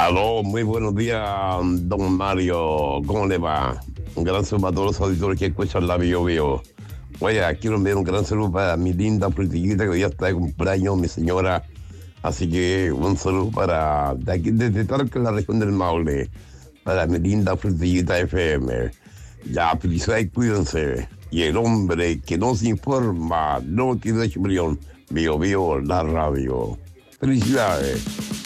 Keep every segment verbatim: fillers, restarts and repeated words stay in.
Aló, muy buenos días, don Mario. ¿Cómo le va? Un gran saludo para todos los auditores que escuchan la Bio Bio. Oye, quiero enviar un gran saludo para mi linda politiquita que hoy ya está de cumpleaños, mi señora. Así que un saludo para de aquí, desde Talca, en la región del Maule, para mi linda politiquita F M. Ya, felicidades, cuídense. Y el hombre que no se informa no tiene opinión. Bio Bio, la radio. Felicidades.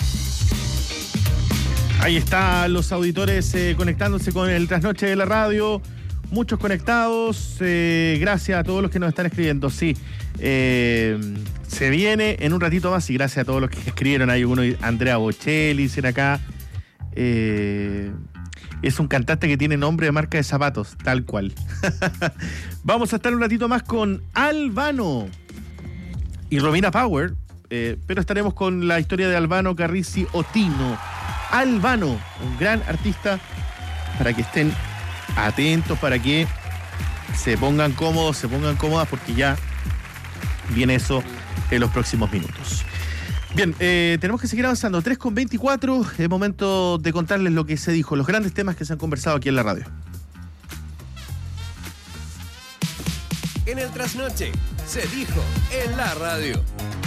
Ahí están los auditores eh, conectándose con el Trasnoche de la radio. Muchos conectados. Eh, gracias a todos los que nos están escribiendo. Sí, eh, se viene en un ratito más y gracias a todos los que escribieron. Hay uno, Andrea Bocelli, dicen acá. Eh, es un cantante que tiene nombre de marca de zapatos, tal cual. Vamos a estar un ratito más con Albano y Romina Power, eh, pero estaremos con la historia de Albano Carrisi Otino. Albano, un gran artista, para que estén atentos, para que se pongan cómodos, se pongan cómodas, porque ya viene eso en los próximos minutos. Bien, eh, tenemos que seguir avanzando. tres con veinticuatro, es momento de contarles lo que se dijo, los grandes temas que se han conversado aquí en la radio. En el Trasnoche se dijo en la radio.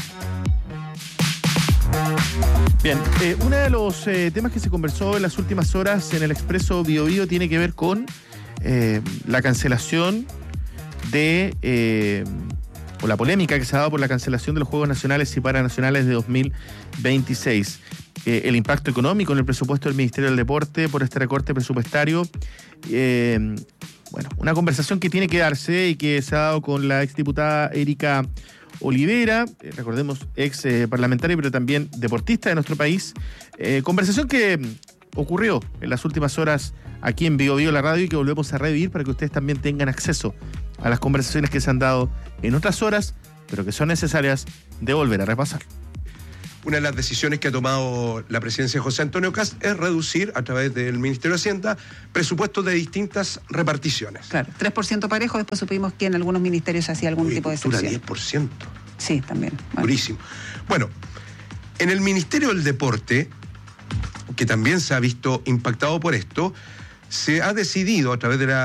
Bien, eh, uno de los eh, temas que se conversó en las últimas horas en el Expreso Bio Bio tiene que ver con eh, la cancelación de, eh, o la polémica que se ha dado por la cancelación de los Juegos Nacionales y Paranacionales de dos mil veintiséis. Eh, el impacto económico en el presupuesto del Ministerio del Deporte por este recorte presupuestario. Eh, bueno, una conversación que tiene que darse y que se ha dado con la exdiputada Erika Olivera, eh, recordemos, ex eh, parlamentaria, pero también deportista de nuestro país. Eh, conversación que ocurrió en las últimas horas aquí en Bio Bio la radio y que volvemos a revivir para que ustedes también tengan acceso a las conversaciones que se han dado en otras horas, pero que son necesarias de volver a repasar. Una de las decisiones que ha tomado la presidencia de José Antonio Kast es reducir, a través del Ministerio de Hacienda, presupuestos de distintas reparticiones. Claro, tres por ciento parejo, después supimos que en algunos ministerios hacía algún Uy, tipo de cultura, excepción. diez por ciento. Sí, también. Bueno. Durísimo. Bueno, en el Ministerio del Deporte, que también se ha visto impactado por esto, se ha decidido a través de la